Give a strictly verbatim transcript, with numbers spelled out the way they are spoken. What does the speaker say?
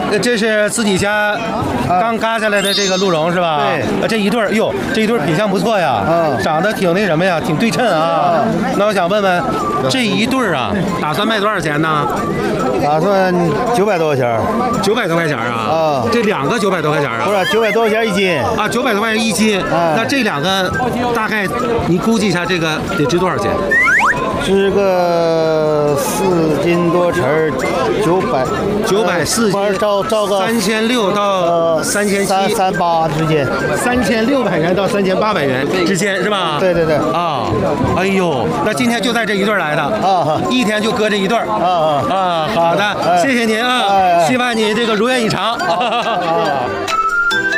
呃这是自己家刚嘎下来的这个鹿茸是吧？ 对呃，这一对儿，哟，这一对儿品相不错呀， 嗯长得挺那什么呀，挺对称啊。那我想问问，这一对儿啊，打算卖多少钱呢？ 打算九百多块钱儿， 九百多块钱啊？ 啊这两个九百多块钱啊？ 不是九百多块钱一斤。 啊，九百多块钱一斤。 哎那这两个大概你估计一下，这个得值多少钱？ 是个四斤多成儿，九百九百四斤， 照照个三千六到呃三千七， 三三八之间。 三千六百元到三千八百元之间是吧？ 对对对。 啊，哎呦，那今天就带这一对儿来的啊一天就搁这一对儿啊啊啊，好的，谢谢您啊， 哎哎希望你这个如愿以偿。